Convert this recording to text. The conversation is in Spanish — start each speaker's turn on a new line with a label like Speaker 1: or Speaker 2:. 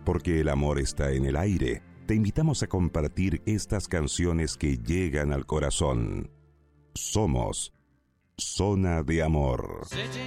Speaker 1: Porque el amor está en el aire, te invitamos a compartir estas canciones que llegan al corazón. Somos Zona de Amor.